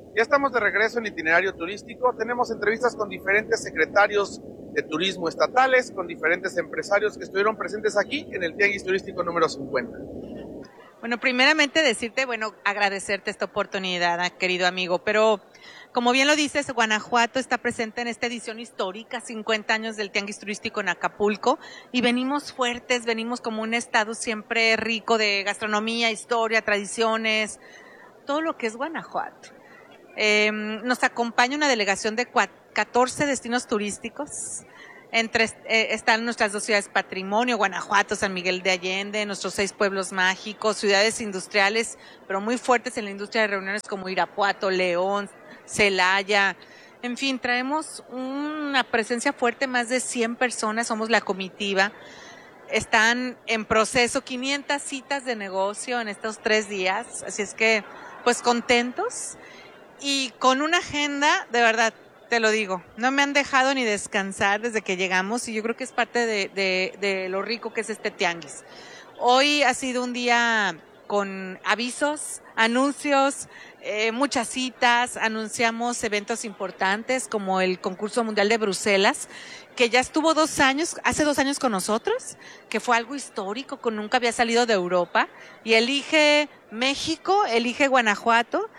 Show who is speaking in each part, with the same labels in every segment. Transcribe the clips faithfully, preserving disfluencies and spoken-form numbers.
Speaker 1: Ya estamos de regreso en Itinerario Turístico. Tenemos entrevistas con diferentes secretarios de turismo estatales, con diferentes empresarios que estuvieron presentes aquí en el Tianguis Turístico número cincuenta.
Speaker 2: Bueno, primeramente decirte, bueno, agradecerte esta oportunidad, querido amigo, pero como bien lo dices, Guanajuato está presente en esta edición histórica, cincuenta años del Tianguis Turístico en Acapulco, y venimos fuertes, venimos como un estado siempre rico de gastronomía, historia, tradiciones, todo lo que es Guanajuato. Eh, nos acompaña una delegación de catorce destinos turísticos. Entre eh, están nuestras dos ciudades patrimonio, Guanajuato, San Miguel de Allende, nuestros seis pueblos mágicos, ciudades industriales, pero muy fuertes en la industria de reuniones como Irapuato, León, Celaya. En fin, traemos una presencia fuerte, más de cien personas, somos la comitiva. Están en proceso quinientas citas de negocio en estos tres días, así es que, pues contentos y con una agenda, de verdad, te lo digo, no me han dejado ni descansar desde que llegamos y yo creo que es parte de, de, de lo rico que es este tianguis. Hoy ha sido un día con avisos, anuncios, eh, muchas citas, anunciamos eventos importantes como el concurso mundial de Bruselas, que ya estuvo dos años, hace dos años con nosotros, que fue algo histórico, que nunca había salido de Europa, y elige México, elige Guanajuato.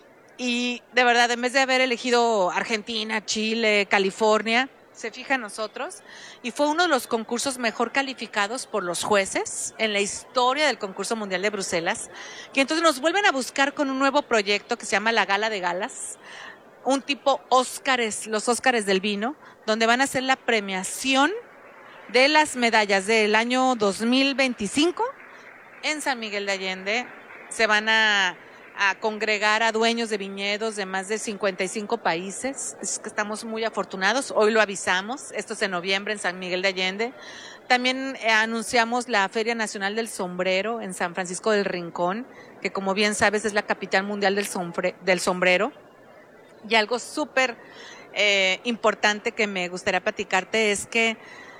Speaker 2: Y de verdad, en vez de haber elegido Argentina, Chile, California, se fija en nosotros. Y fue uno de los concursos mejor calificados por los jueces en la historia del concurso mundial de Bruselas. Y entonces nos vuelven a buscar con un nuevo proyecto que se llama la Gala de Galas. Un tipo Óscares, los Óscares del vino, donde van a hacer la premiación de las medallas del año dos mil veinticinco en San Miguel de Allende. Se van a... a congregar a dueños de viñedos de más de cincuenta y cinco países. Es que estamos muy afortunados. Hoy lo avisamos. Esto es en noviembre en San Miguel de Allende. También eh, anunciamos la Feria Nacional del Sombrero en San Francisco del Rincón, que como bien sabes es la capital mundial del, sombre, del sombrero. Y algo súper eh, importante que me gustaría platicarte es que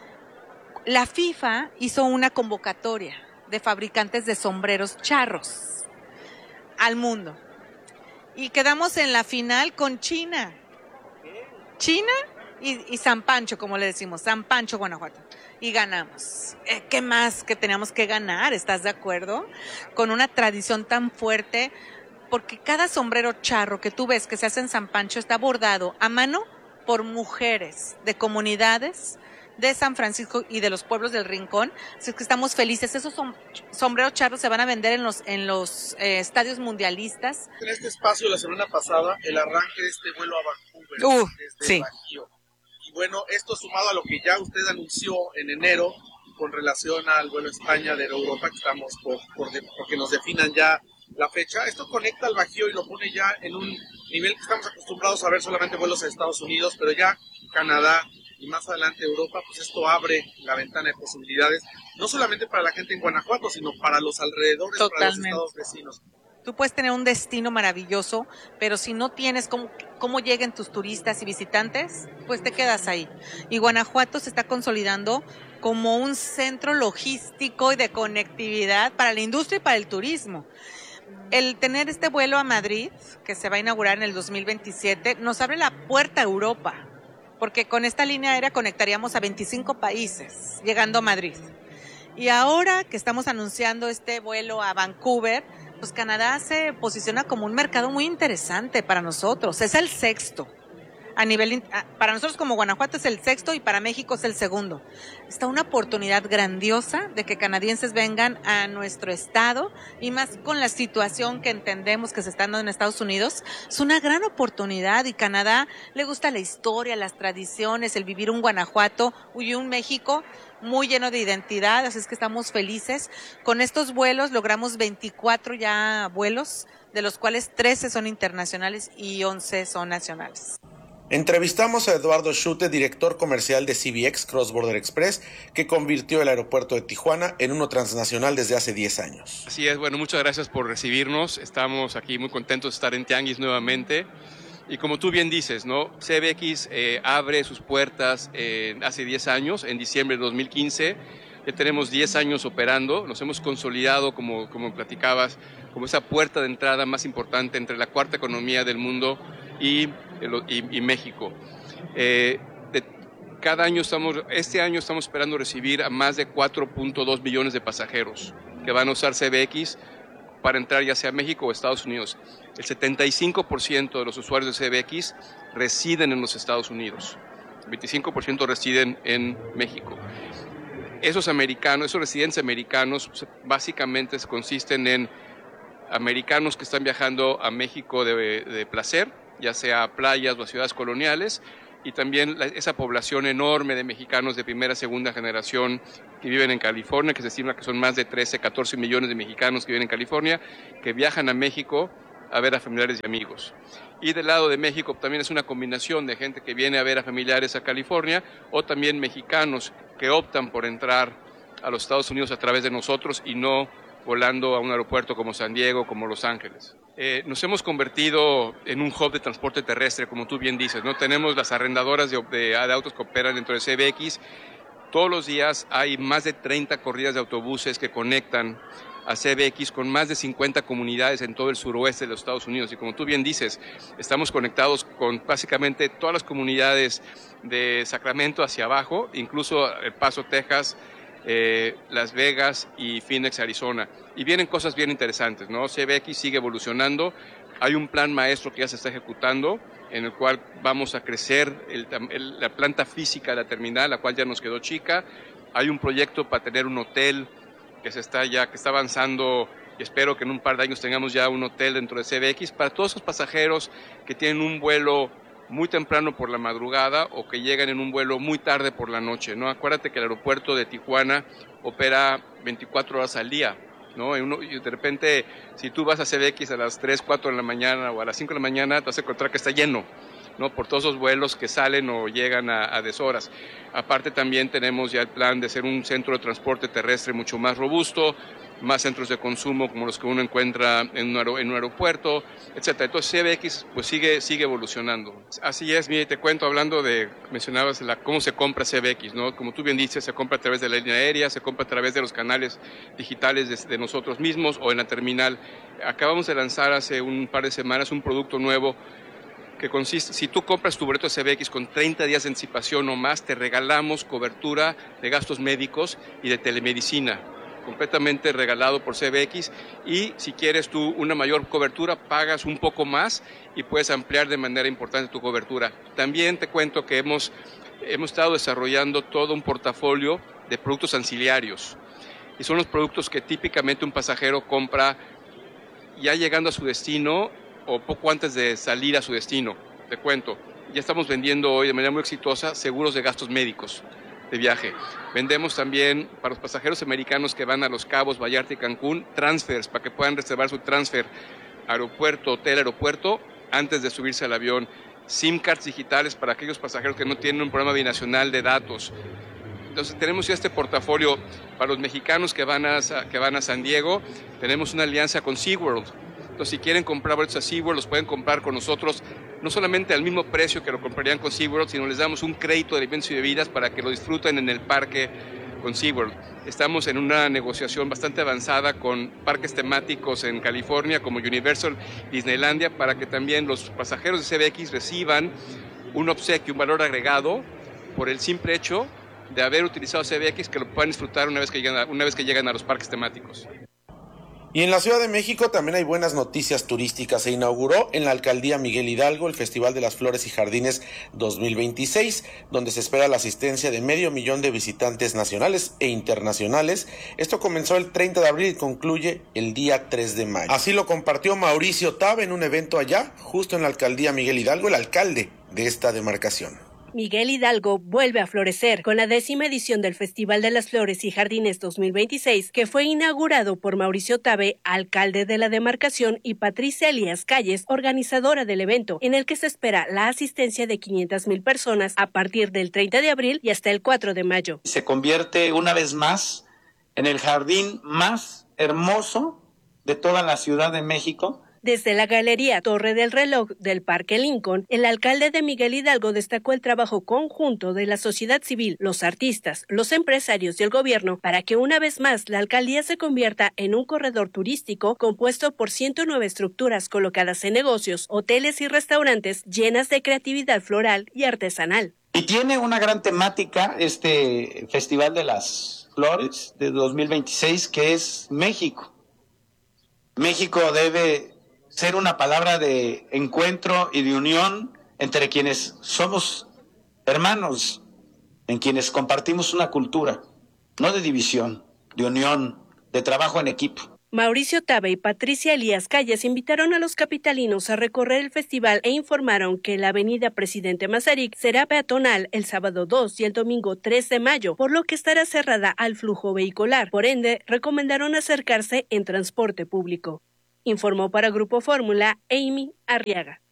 Speaker 2: la FIFA hizo una convocatoria de fabricantes de sombreros charros al mundo. Y quedamos en la final con China. China y, y San Pancho, como le decimos, San Pancho, Guanajuato. Y ganamos. Eh, ¿Qué más que teníamos que ganar? ¿Estás de acuerdo? Con una tradición tan fuerte, porque cada sombrero charro que tú ves que se hace en San Pancho está bordado a mano por mujeres de comunidades de San Francisco y de los pueblos del Rincón, así que estamos felices. Esos som- sombreros charros se van a vender en los en los eh, estadios mundialistas.
Speaker 1: En este espacio la semana pasada el arranque de este vuelo a Vancouver
Speaker 2: Uh,
Speaker 1: desde
Speaker 2: sí.
Speaker 1: Bajío. Y bueno, esto sumado a lo que ya usted anunció en enero con relación al vuelo a España de Europa, que estamos por, por de, porque nos definan ya la fecha, esto conecta al Bajío y lo pone ya en un nivel que estamos acostumbrados a ver solamente vuelos a Estados Unidos, pero ya Canadá y más adelante Europa, pues esto abre la ventana de posibilidades, no solamente para la gente en Guanajuato, sino para los alrededores,
Speaker 2: Totalmente.
Speaker 1: para los estados vecinos.
Speaker 2: Tú puedes tener un destino maravilloso, pero si no tienes cómo, cómo lleguen tus turistas y visitantes, pues te quedas ahí. Y Guanajuato se está consolidando como un centro logístico y de conectividad para la industria y para el turismo. El tener este vuelo a Madrid, que se va a inaugurar en el dos mil veintisiete, nos abre la puerta a Europa, porque con esta línea aérea conectaríamos a veinticinco países, llegando a Madrid. Y ahora que estamos anunciando este vuelo a Vancouver, pues Canadá se posiciona como un mercado muy interesante para nosotros. Es el sexto. A nivel, para nosotros como Guanajuato es el sexto y para México es el segundo. Está una oportunidad grandiosa de que canadienses vengan a nuestro estado y más con la situación que entendemos que se está dando en Estados Unidos. Es una gran oportunidad y Canadá le gusta la historia, las tradiciones, el vivir un Guanajuato y un México muy lleno de identidad, así es que estamos felices. Con estos vuelos logramos veinticuatro ya vuelos, de los cuales trece son internacionales y once son nacionales.
Speaker 3: Entrevistamos a Eduardo Schute, director comercial de C B X Cross Border Express, que convirtió el aeropuerto de Tijuana en uno transnacional desde hace diez años.
Speaker 4: Así es, bueno, muchas gracias por recibirnos. Estamos aquí muy contentos de estar en Tianguis nuevamente. Y como tú bien dices, ¿no? C B X eh, abre sus puertas eh, hace diez años, en diciembre de dos mil quince, Ya tenemos diez años operando, nos hemos consolidado, como, como platicabas, como esa puerta de entrada más importante entre la cuarta economía del mundo y, y, y México. Eh, de, cada año estamos, este año estamos esperando recibir a más de cuatro punto dos millones de pasajeros que van a usar C B X para entrar ya sea a México o Estados Unidos. El setenta y cinco por ciento de los usuarios de C B X residen en los Estados Unidos, el veinticinco por ciento residen en México. Esos americanos, esos residentes americanos básicamente consisten en americanos que están viajando a México de, de placer, ya sea a playas o a ciudades coloniales, y también la, esa población enorme de mexicanos de primera, segunda generación que viven en California, que se estima que son más de trece, catorce millones de mexicanos que viven en California, que viajan a México a ver a familiares y amigos. Y del lado de México también es una combinación de gente que viene a ver a familiares a California, o también mexicanos que optan por entrar a los Estados Unidos a través de nosotros y no volando a un aeropuerto como San Diego, como Los Ángeles. Eh, nos hemos convertido en un hub de transporte terrestre, como tú bien dices, ¿no? Tenemos las arrendadoras de, de, de autos que operan dentro de C B X. Todos los días hay más de treinta corridas de autobuses que conectan a C B X con más de cincuenta comunidades en todo el suroeste de los Estados Unidos. Y como tú bien dices, estamos conectados con básicamente todas las comunidades de Sacramento hacia abajo, incluso El Paso, Texas, eh, Las Vegas y Phoenix, Arizona. Y vienen cosas bien interesantes, ¿no? C B X sigue evolucionando. Hay un plan maestro que ya se está ejecutando, en el cual vamos a crecer el, el, la planta física de la terminal, la cual ya nos quedó chica. Hay un proyecto para tener un hotel que se está ya, que está avanzando, y espero que en un par de años tengamos ya un hotel dentro de C B X para todos esos pasajeros que tienen un vuelo muy temprano por la madrugada o que llegan en un vuelo muy tarde por la noche, ¿no? Acuérdate que el aeropuerto de Tijuana opera veinticuatro horas al día, ¿no? Y, uno, y de repente, si tú vas a C B X a las tres, cuatro de la mañana o a las cinco de la mañana, te vas a encontrar que está lleno, ¿no? Por todos esos vuelos que salen o llegan a, a deshoras. Aparte también tenemos ya el plan de ser un centro de transporte terrestre mucho más robusto, más centros de consumo como los que uno encuentra en un, aer- en un aeropuerto, etcétera. Entonces C B X pues sigue, sigue evolucionando. Así es, mire, te cuento, hablando de, mencionabas la, cómo se compra C B X, ¿no? Como tú bien dices, se compra a través de la línea aérea, se compra a través de los canales digitales de, de nosotros mismos o en la terminal. Acabamos de lanzar hace un par de semanas un producto nuevo que consiste, si tú compras tu boleto de C B X con treinta días de anticipación o más, te regalamos cobertura de gastos médicos y de telemedicina, completamente regalado por C B X, y si quieres tú una mayor cobertura, pagas un poco más y puedes ampliar de manera importante tu cobertura. También te cuento que hemos, hemos estado desarrollando todo un portafolio de productos ancillarios, y son los productos que típicamente un pasajero compra ya llegando a su destino o poco antes de salir a su destino. Te cuento, ya estamos vendiendo hoy de manera muy exitosa seguros de gastos médicos de viaje. Vendemos también para los pasajeros americanos que van a Los Cabos, Vallarta y Cancún, transfers para que puedan reservar su transfer aeropuerto, hotel, aeropuerto antes de subirse al avión. SIM cards digitales para aquellos pasajeros que no tienen un programa binacional de datos. Entonces tenemos ya este portafolio para los mexicanos que van a, que van a San Diego. Tenemos una alianza con SeaWorld. Entonces, si quieren comprar boletos a SeaWorld, los pueden comprar con nosotros, no solamente al mismo precio que lo comprarían con SeaWorld, sino les damos un crédito de alimentos y bebidas para que lo disfruten en el parque con SeaWorld. Estamos en una negociación bastante avanzada con parques temáticos en California, como Universal, Disneylandia, para que también los pasajeros de C B X reciban un obsequio, un valor agregado, por el simple hecho de haber utilizado C B X, que lo puedan disfrutar una vez que llegan a, una vez que llegan a los parques temáticos.
Speaker 3: Y en la Ciudad de México también hay buenas noticias turísticas. Se inauguró en la Alcaldía Miguel Hidalgo el Festival de las Flores y Jardines dos mil veintiséis, donde se espera la asistencia de medio millón de visitantes nacionales e internacionales. Esto comenzó el treinta de abril y concluye el día tres de mayo. Así lo compartió Mauricio Tabe en un evento allá, justo en la Alcaldía Miguel Hidalgo, el alcalde de esta demarcación.
Speaker 5: Miguel Hidalgo vuelve a florecer con la décima edición del Festival de las Flores y Jardines dos mil veintiséis, que fue inaugurado por Mauricio Tabe, alcalde de la demarcación, y Patricia Elías Calles, organizadora del evento, en el que se espera la asistencia de quinientas mil personas a partir del treinta de abril y hasta el cuatro de mayo.
Speaker 6: Se convierte una vez más en el jardín más hermoso de toda la Ciudad de México,
Speaker 5: Desde la Galería Torre del Reloj del Parque Lincoln, el alcalde de Miguel Hidalgo destacó el trabajo conjunto de la sociedad civil, los artistas, los empresarios y el gobierno para que una vez más la alcaldía se convierta en un corredor turístico compuesto por ciento nueve estructuras colocadas en negocios, hoteles y restaurantes llenas de creatividad floral y artesanal.
Speaker 6: Y tiene una gran temática este Festival de las Flores de dos mil veintiséis, que es México. México debe ser una palabra de encuentro y de unión entre quienes somos hermanos, en quienes compartimos una cultura, no de división, de unión, de trabajo en equipo.
Speaker 5: Mauricio Tabe y Patricia Elías Calles invitaron a los capitalinos a recorrer el festival e informaron que la avenida Presidente Mazarik será peatonal el sábado dos y el domingo tres de mayo, por lo que estará cerrada al flujo vehicular. Por ende, recomendaron acercarse en transporte público. Informó para Grupo Fórmula Amy Arriaga.